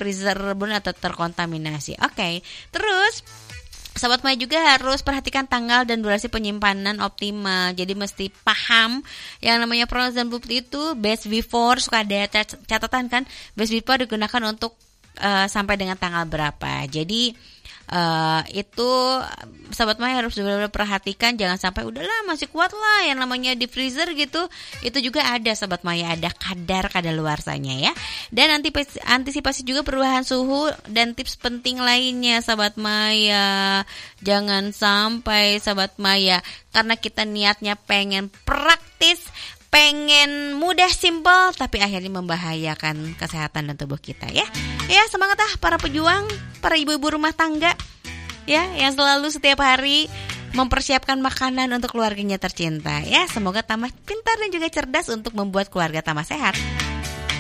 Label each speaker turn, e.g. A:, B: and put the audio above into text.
A: freezer bun atau terkontaminasi. Oke. Terus Sobat Maya juga harus perhatikan tanggal dan durasi penyimpanan optimal. Jadi mesti paham yang namanya frozen food itu best before, suka ada catatan kan, best before digunakan untuk sampai dengan tanggal berapa. Jadi itu Sobat Maya harus benar-benar perhatikan, jangan sampai udahlah masih kuat lah yang namanya di freezer gitu. Itu juga ada Sobat Maya, ada kadar kadaluarsanya ya. Dan antisipasi juga perubahan suhu dan tips penting lainnya Sobat Maya. Jangan sampai Sobat Maya, karena kita niatnya pengen praktis, pengen mudah, simple, tapi akhirnya membahayakan kesehatan dan tubuh kita ya. Ya, semangat para pejuang, para ibu-ibu rumah tangga ya, yang selalu setiap hari mempersiapkan makanan untuk keluarganya tercinta ya. Semoga tambah pintar dan juga cerdas untuk membuat keluarga tambah sehat.